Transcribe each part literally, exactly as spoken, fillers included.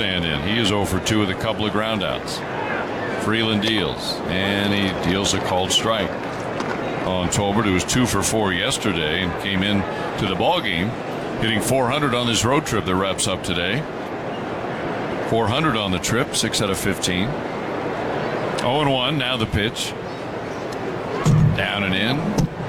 stand in. He is oh for two with a couple of groundouts. Freeland deals, and he deals a called strike on Tolbert, who was two for four yesterday and came in to the ball game hitting four hundred on this road trip that wraps up today. four hundred on the trip, six out of fifteen. oh and one, now the pitch. Down and in.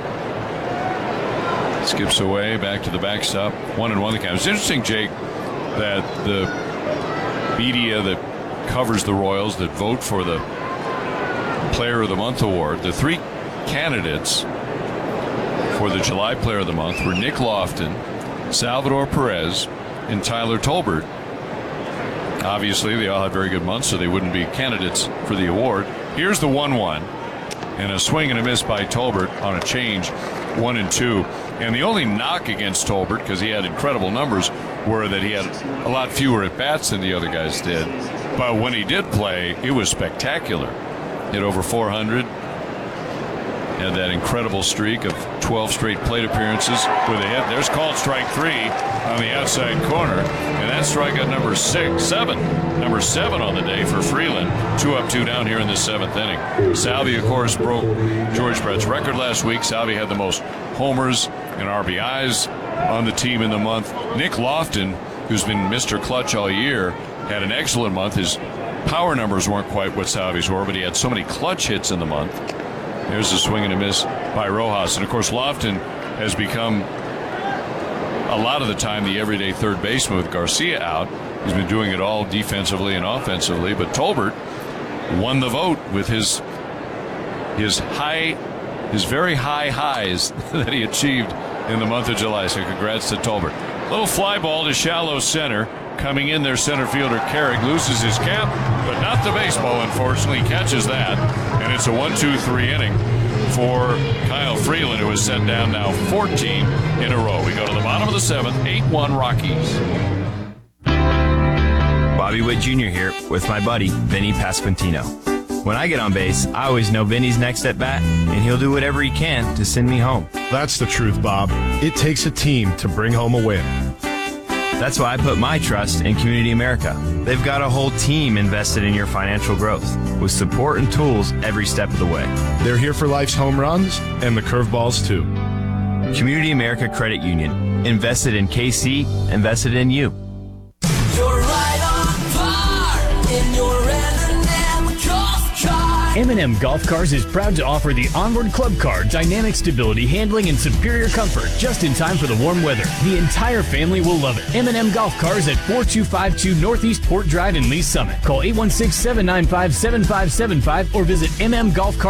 Skips away, back to the backstop. One and one the count. It's interesting, Jake, that the media that covers the Royals, that vote for the Player of the Month award, the three candidates for the July Player of the Month were Nick Lofton, Salvador Perez, and Tyler Tolbert. Obviously, they all had very good months, so they wouldn't be candidates for the award. Here's the one one, and a swing and a miss by Tolbert on a change, one and two. And the only knock against Tolbert, because he had incredible numbers, were that he had a lot fewer at-bats than the other guys did. But when he did play, it was spectacular. Hit over four hundred. Had that incredible streak of twelve straight plate appearances with a hit. There's called strike three on the outside corner. And that strike at number six, seven. Number seven on the day for Freeland. Two up, two down here in the seventh inning. Salvi, of course, broke George Brett's record last week. Salvi had the most homers and R B Is on the team in the month. Nick Lofton, who's been Mister Clutch all year, had an excellent month. His power numbers weren't quite what Salvi's were, but he had so many clutch hits in the month. There's a swing and a miss by Rojas. And, of course, Lofton has become a lot of the time the everyday third baseman with Garcia out. He's been doing it all defensively and offensively. But Tolbert won the vote with his his high, his very high highs that he achieved in the month of July. So congrats to Tolbert. Little fly ball to shallow center. Coming in there, center fielder Carrick loses his cap, but not the baseball, unfortunately. Catches that, and it's a one two three inning for Kyle Freeland, who has set down now fourteen in a row. We go to the bottom of the seventh, eight one Rockies. Bobby Witt Junior here with my buddy, Vinny Pasquantino. When I get on base, I always know Vinny's next at bat, and he'll do whatever he can to send me home. That's the truth, Bob. It takes a team to bring home a win. That's why I put my trust in Community America. They've got a whole team invested in your financial growth with support and tools every step of the way. They're here for life's home runs and the curveballs, too. Community America Credit Union. Invested in K C, invested in you. You're right on par in your M and M golf car. M and M Golf Cars is proud to offer the Onward Club Car, dynamic stability, handling, and superior comfort just in time for the warm weather. The entire family will love it. M and M Golf Cars at four two five two Northeast Port Drive in Lee Summit. Call eight one six, seven nine five, seven five seven five or visit m m golf car